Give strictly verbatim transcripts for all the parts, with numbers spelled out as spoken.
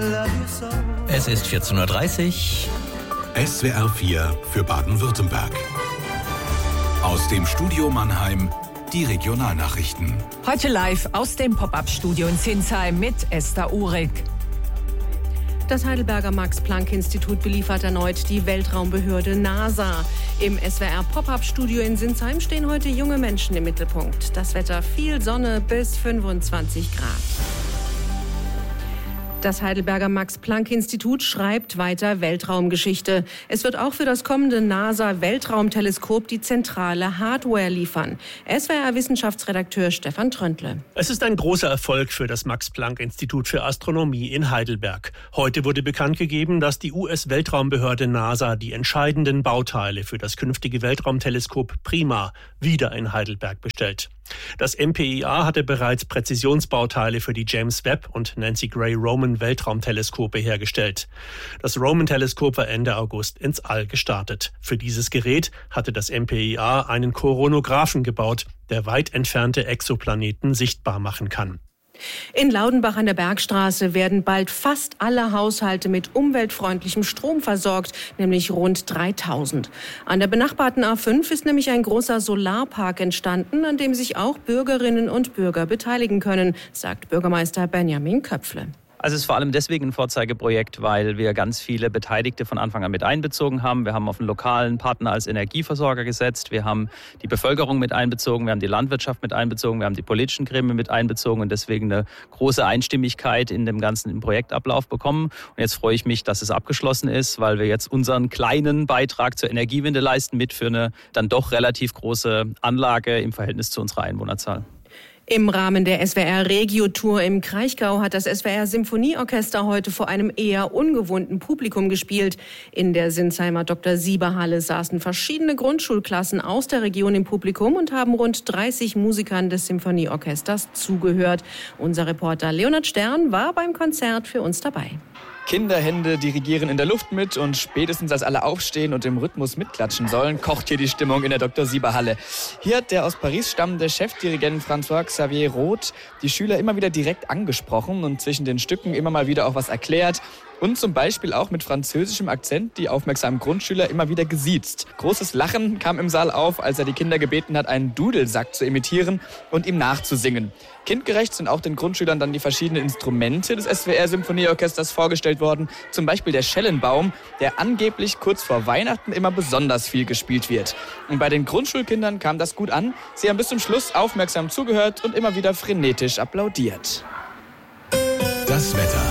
Es ist vierzehn Uhr dreißig. S W R vier für Baden-Württemberg. Aus dem Studio Mannheim die Regionalnachrichten. Heute live aus dem Pop-Up-Studio in Sinsheim mit Esther Uhrig. Das Heidelberger Max-Planck-Institut beliefert erneut die Weltraumbehörde NASA. Im S W R Pop-Up-Studio in Sinsheim stehen heute junge Menschen im Mittelpunkt. Das Wetter: viel Sonne bis fünfundzwanzig Grad. Das Heidelberger Max-Planck-Institut schreibt weiter Weltraumgeschichte. Es wird auch für das kommende NASA-Weltraumteleskop die zentrale Hardware liefern. S W R-Wissenschaftsredakteur Stefan Tröntle. Es ist ein großer Erfolg für das Max-Planck-Institut für Astronomie in Heidelberg. Heute wurde bekannt gegeben, dass die U S-Weltraumbehörde NASA die entscheidenden Bauteile für das künftige Weltraumteleskop PRIMA wieder in Heidelberg bestellt. Das M P I A hatte bereits Präzisionsbauteile für die James Webb und Nancy Gray Roman Weltraumteleskope hergestellt. Das Roman-Teleskop war Ende August ins All gestartet. Für dieses Gerät hatte das M P I A einen Koronographen gebaut, der weit entfernte Exoplaneten sichtbar machen kann. In Laudenbach an der Bergstraße werden bald fast alle Haushalte mit umweltfreundlichem Strom versorgt, nämlich rund dreitausend. An der benachbarten A fünf ist nämlich ein großer Solarpark entstanden, an dem sich auch Bürgerinnen und Bürger beteiligen können, sagt Bürgermeister Benjamin Köpfle. Also es ist vor allem deswegen ein Vorzeigeprojekt, weil wir ganz viele Beteiligte von Anfang an mit einbezogen haben. Wir haben auf einen lokalen Partner als Energieversorger gesetzt. Wir haben die Bevölkerung mit einbezogen. Wir haben die Landwirtschaft mit einbezogen. Wir haben die politischen Gremien mit einbezogen und deswegen eine große Einstimmigkeit in dem ganzen Projektablauf bekommen. Und jetzt freue ich mich, dass es abgeschlossen ist, weil wir jetzt unseren kleinen Beitrag zur Energiewende leisten mit für eine dann doch relativ große Anlage im Verhältnis zu unserer Einwohnerzahl. Im Rahmen der S W R-Regio-Tour im Kraichgau hat das S W R-Symphonieorchester heute vor einem eher ungewohnten Publikum gespielt. In der Sinsheimer Doktor Sieber-Halle saßen verschiedene Grundschulklassen aus der Region im Publikum und haben rund dreißig Musikern des Symphonieorchesters zugehört. Unser Reporter Leonhard Stern war beim Konzert für uns dabei. Kinderhände dirigieren in der Luft mit und spätestens als alle aufstehen und im Rhythmus mitklatschen sollen, kocht hier die Stimmung in der Doktor Sieber-Halle. Hier hat der aus Paris stammende Chefdirigent François Xavier Roth die Schüler immer wieder direkt angesprochen und zwischen den Stücken immer mal wieder auch was erklärt. Und zum Beispiel auch mit französischem Akzent die aufmerksamen Grundschüler immer wieder gesiezt. Großes Lachen kam im Saal auf, als er die Kinder gebeten hat, einen Dudelsack zu imitieren und ihm nachzusingen. Kindgerecht sind auch den Grundschülern dann die verschiedenen Instrumente des S W R-Symphonieorchesters vorgestellt worden. Zum Beispiel der Schellenbaum, der angeblich kurz vor Weihnachten immer besonders viel gespielt wird. Und bei den Grundschulkindern kam das gut an. Sie haben bis zum Schluss aufmerksam zugehört und immer wieder frenetisch applaudiert. Das Wetter.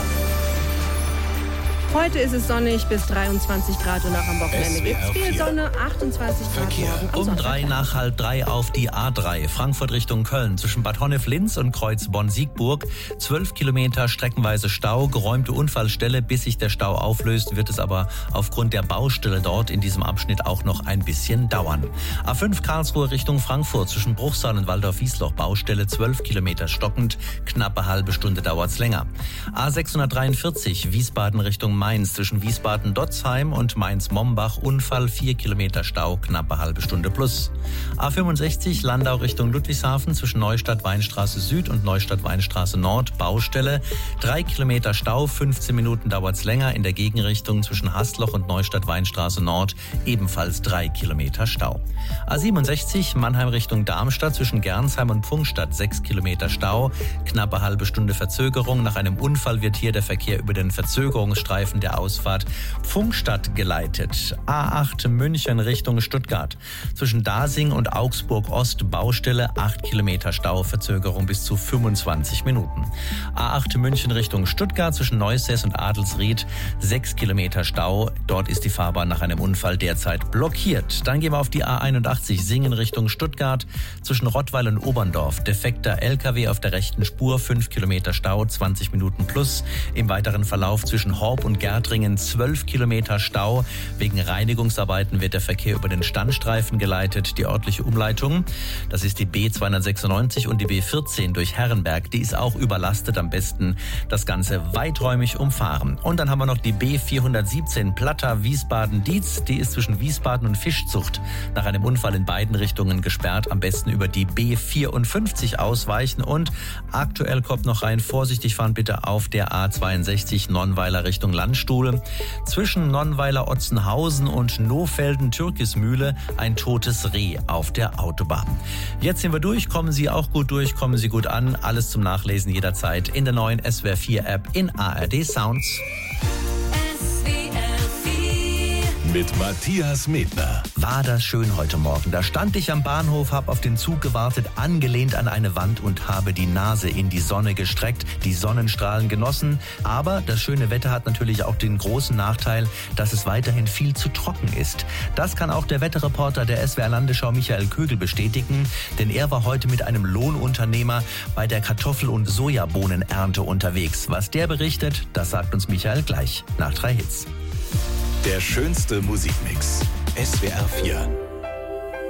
Heute ist es sonnig bis dreiundzwanzig Grad und auch am Wochenende gibt es viel Sonne, achtundzwanzig Grad. Verkehr. Um drei nach halb drei auf die A drei, Frankfurt Richtung Köln, zwischen Bad Honnef-Linz und Kreuz Bonn-Siegburg. zwölf Kilometer streckenweise Stau, geräumte Unfallstelle. Bis sich der Stau auflöst, wird es aber aufgrund der Baustelle dort in diesem Abschnitt auch noch ein bisschen dauern. A fünf Karlsruhe Richtung Frankfurt, zwischen Bruchsal und Waldorf-Wiesloch, Baustelle, zwölf Kilometer stockend, knappe halbe Stunde dauert's länger. A sechshundertdreiundvierzig Wiesbaden Richtung Mainz, zwischen Wiesbaden-Dotzheim und Mainz-Mombach, Unfall, vier Kilometer Stau, knappe halbe Stunde plus. A fünfundsechzig Landau Richtung Ludwigshafen, zwischen Neustadt-Weinstraße Süd und Neustadt-Weinstraße Nord, Baustelle, drei Kilometer Stau, fünfzehn Minuten dauert's länger. In der Gegenrichtung zwischen Hasloch und Neustadt-Weinstraße Nord ebenfalls drei Kilometer Stau. A siebenundsechzig Mannheim Richtung Darmstadt, zwischen Gernsheim und Pfungstadt, sechs Kilometer Stau, knappe halbe Stunde Verzögerung. Nach einem Unfall wird hier der Verkehr über den Verzögerungsstreifen der Ausfahrt Pfungstadt geleitet. A acht München Richtung Stuttgart. Zwischen Dasing und Augsburg Ost, Baustelle, acht Kilometer Stau, Verzögerung bis zu fünfundzwanzig Minuten. A acht München Richtung Stuttgart, zwischen Neusäß und Adelsried, sechs Kilometer Stau. Dort ist die Fahrbahn nach einem Unfall derzeit blockiert. Dann gehen wir auf die A einundachtzig Singen Richtung Stuttgart. Zwischen Rottweil und Oberndorf, defekter L K W auf der rechten Spur, fünf Kilometer Stau, zwanzig Minuten plus. Im weiteren Verlauf zwischen Horb und Gärtringen zwölf Kilometer Stau. Wegen Reinigungsarbeiten wird der Verkehr über den Standstreifen geleitet. Die örtliche Umleitung, das ist die B zweihundertsechsundneunzig und die B vierzehn durch Herrenberg, die ist auch überlastet. Am besten das Ganze weiträumig umfahren. Und dann haben wir noch die B vierhundertsiebzehn Plata Wiesbaden-Dietz. Die ist zwischen Wiesbaden und Fischzucht nach einem Unfall in beiden Richtungen gesperrt. Am besten über die B vierundfünfzig ausweichen. Und aktuell kommt noch rein, vorsichtig fahren bitte auf der A zweiundsechzig Nonnweiler Richtung Landstuhl. Zwischen Nonnweiler-Otzenhausen und Nohfelden-Türkismühle ein totes Reh auf der Autobahn. Jetzt sind wir durch. Kommen Sie auch gut durch, kommen Sie gut an. Alles zum Nachlesen jederzeit in der neuen S W R vier App in A R D Sounds. Mit Matthias Medner. War das schön heute Morgen. Da stand ich am Bahnhof, habe auf den Zug gewartet, angelehnt an eine Wand und habe die Nase in die Sonne gestreckt, die Sonnenstrahlen genossen. Aber das schöne Wetter hat natürlich auch den großen Nachteil, dass es weiterhin viel zu trocken ist. Das kann auch der Wetterreporter der S W R Landesschau Michael Kögel bestätigen, denn er war heute mit einem Lohnunternehmer bei der Kartoffel- und Sojabohnenernte unterwegs. Was der berichtet, das sagt uns Michael gleich nach drei Hits. Der schönste Musikmix. S W R vier.